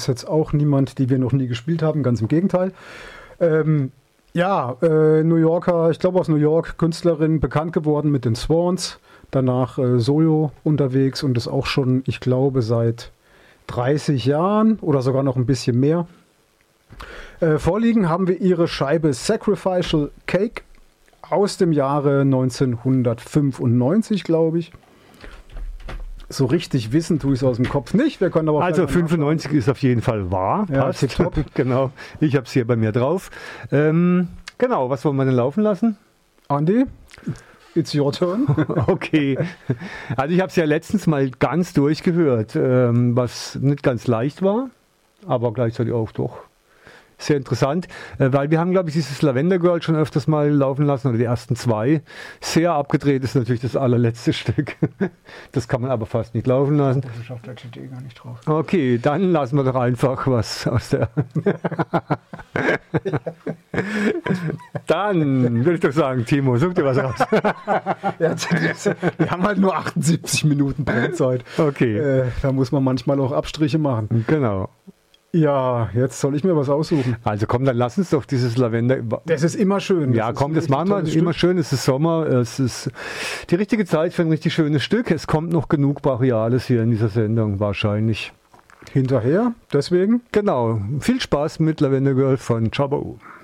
ist jetzt auch niemand, die wir noch nie gespielt haben, ganz im Gegenteil. New Yorker, ich glaube aus New York, Künstlerin, bekannt geworden mit den Swans, danach solo unterwegs und das auch schon, ich glaube, seit 30 Jahren oder sogar noch ein bisschen mehr. Vorliegen haben wir ihre Scheibe Sacrificial Cake aus dem Jahre 1995, glaube ich. So richtig wissen tue ich es aus dem Kopf nicht. Wir können aber also 95 ist auf jeden Fall wahr. Ja, passt. tipptopp. Genau, ich habe es hier bei mir drauf. Genau, was wollen wir denn laufen lassen? Andi, it's your turn. Okay, also ich habe es ja letztens mal ganz durchgehört, was nicht ganz leicht war, aber gleichzeitig auch doch sehr interessant, weil wir haben, glaube ich, dieses Lavender Girl schon öfters mal laufen lassen, oder die ersten zwei. Sehr abgedreht ist natürlich das allerletzte Stück. Das kann man aber fast nicht laufen lassen. Das ist auf der CD gar nicht drauf. Okay, dann lassen wir doch einfach was aus der... Dann würde ich doch sagen, Timo, such dir was raus. Ja, wir haben halt nur 78 Minuten Brennzeit. Okay. Da muss man manchmal auch Abstriche machen. Genau. Ja, jetzt soll ich mir was aussuchen. Also komm, dann lass uns doch dieses Lavender... Das ist immer schön. Ja, komm, das machen wir. Immer schön, es ist Sommer, es ist die richtige Zeit für ein richtig schönes Stück. Es kommt noch genug Brachiales hier in dieser Sendung, wahrscheinlich. Hinterher, deswegen. Genau. Viel Spaß mit Lavender Girl von Chabot.